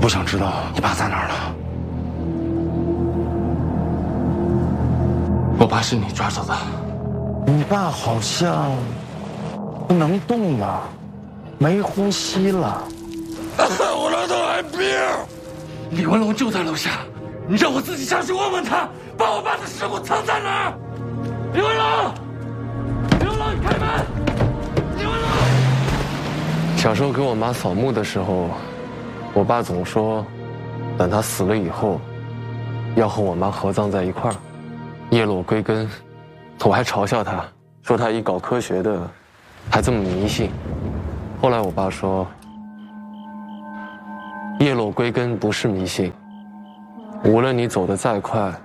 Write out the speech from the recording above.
不想知道你爸在哪儿了。我爸是你抓走的。 你爸好像不能动了，没呼吸了。 我让他来病。李文龙就在楼下，你让我自己下去问问他，把我爸的尸骨藏在哪儿。李文龙，李文龙，你开门！李文龙。 小时候给我妈扫墓的时候，我爸总说，等他死了以后，要和我妈合葬在一块儿，叶落归根。我还嘲笑他，说他一搞科学的，还这么迷信。后来我爸说，叶落归根不是迷信，无论你走得再快，